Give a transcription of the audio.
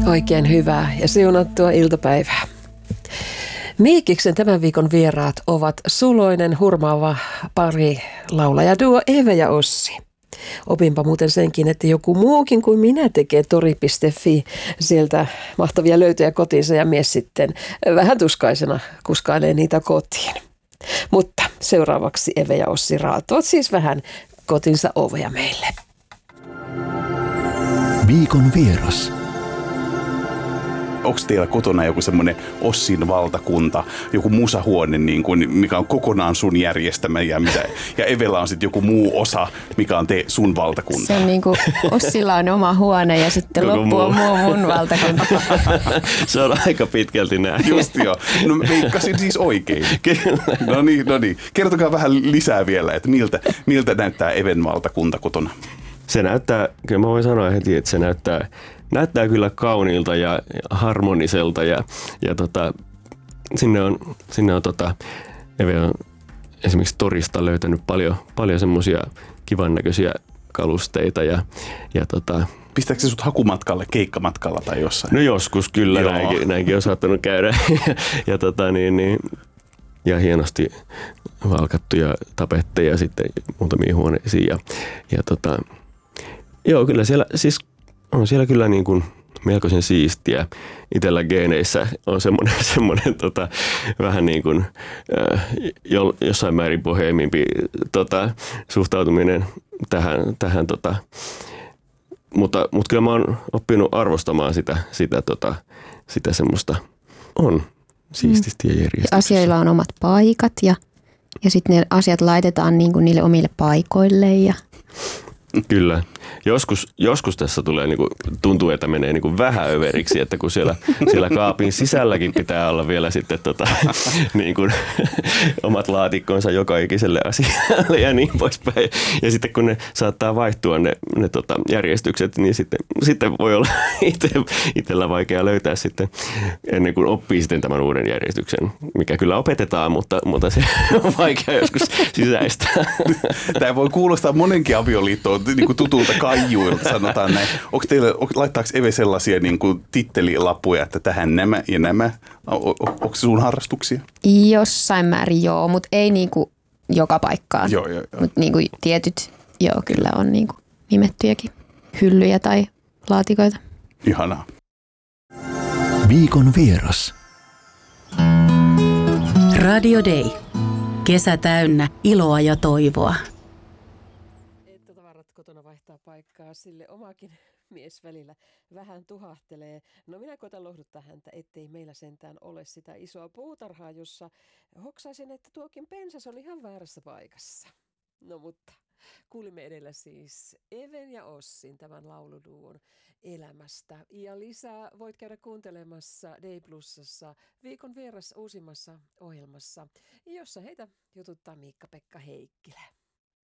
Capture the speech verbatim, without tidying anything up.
Oikein hyvää ja siunattua iltapäivää. Miikiksen tämän viikon vieraat ovat suloinen, hurmaava pari laulajaduo Eve ja Ossi. Opinpa muuten senkin, että joku muukin kuin minä tekee tori piste fi sieltä mahtavia löytöjä kotiinsa ja mies sitten vähän tuskaisena kuskailee niitä kotiin. Mutta seuraavaksi Eve ja Ossi raatovat siis vähän kotinsa ovea meille. Viikon vieras. Onko teillä kotona joku semmoinen Ossin valtakunta, joku musahuone, niin kuin, mikä on kokonaan sun järjestämä ja, mitä, ja Evellä on sitten joku muu osa, mikä on te, sun valtakunta? Se on niin kuin Ossilla on oma huone ja sitten Koko loppu on muu mun valtakunta. Se on aika pitkälti näin. Just joo. No veikkasin siis oikein. No niin, no niin. Kertokaa vähän lisää vielä, että miltä, miltä näyttää Even valtakunta kotona? Se näyttää, kyllä mä voin sanoa heti, että se näyttää, näyttää kyllä kauniilta ja harmoniselta ja, ja tota, sinne on, sinne on tota, Eve on esimerkiksi torista löytänyt paljon, paljon semmoisia kivan näköisiä kalusteita ja, ja tota, pistääkö se sut hakumatkalle, keikkamatkalla tai jossain? No joskus kyllä, näinkin, näinkin on saattanut käydä ja, ja, tota, niin, niin, ja hienosti valkattuja tapetteja sitten muutamiin huoneisiin ja, ja tota, joo, kyllä siellä, siis on siellä kyllä niin kuin melkoisen siistiä. Itellä geeneissä on semmoinen, semmoinen tota, vähän niin kuin äh, jo, jossain määrin boheemimpi tota, suhtautuminen tähän, tähän tota, mutta, mutta kyllä mä oon oppinut arvostamaan sitä, sitä, tota, sitä semmoista, on siististi ja järjestyksessä. Asioilla on omat paikat ja, ja sitten ne asiat laitetaan niin kuin niille omille paikoille ja kyllä. Joskus, joskus tässä tulee, niin kuin, tuntuu, että menee niin kuin vähän överiksi, että kun siellä, siellä kaapin sisälläkin pitää olla vielä sitten tota, niin kuin, omat laatikkonsa joka ikiselle asialle ja niin poispäin. Ja sitten kun ne saattaa vaihtua ne, ne tota, järjestykset, niin sitten, sitten voi olla itse, itsellä vaikea löytää sitten ennen kuin oppii sitten tämän uuden järjestyksen, mikä kyllä opetetaan, mutta, mutta se on vaikea joskus sisäistää. Tämä voi kuulostaa monenkin avioliittoon niin kuin tutulta kaijuilta, sanotaan näin. Onko teille, laittaako Eve sellaisia niin kuin tittelilappuja, että tähän nämä ja nämä? Onko se sun harrastuksia? jossain määrin joo, mutta ei niin kuin joka paikkaan. Joo, joo, joo. Mutta niin kuin tietyt joo kyllä on niin kuin nimettyjäkin hyllyjä tai laatikoita. Ihanaa. Viikon vieras. Radio Day. Kesä täynnä iloa ja toivoa. Että tavarat kotona vaihtaa paikkaa, sille omakin mies välillä vähän tuhahtelee. No minä koitan lohduttaa häntä, ettei meillä sentään ole sitä isoa puutarhaa, jossa hoksaisin, että tuokin pensas on ihan väärässä paikassa. No mutta kuulimme edellä siis Even ja Ossin tämän lauluduon elämästä. Ja lisää voit käydä kuuntelemassa Day Plusassa Viikon vieras uusimmassa ohjelmassa, jossa heitä jututtaa Miikka-Pekka Heikkilä.